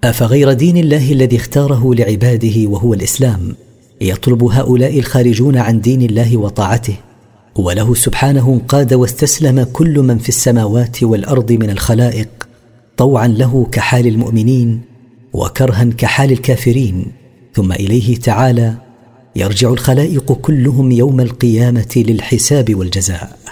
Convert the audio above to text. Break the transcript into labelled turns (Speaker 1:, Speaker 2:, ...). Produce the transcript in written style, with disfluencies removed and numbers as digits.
Speaker 1: أفغير دين الله الذي اختاره لعباده وهو الإسلام يطلب هؤلاء الخارجون عن دين الله وطاعته؟ وله سبحانه انقاد واستسلم كل من في السماوات والأرض من الخلائق، طوعا له كحال المؤمنين وكرها كحال الكافرين، ثم إليه تعالى يرجع الخلائق كلهم يوم القيامة للحساب والجزاء.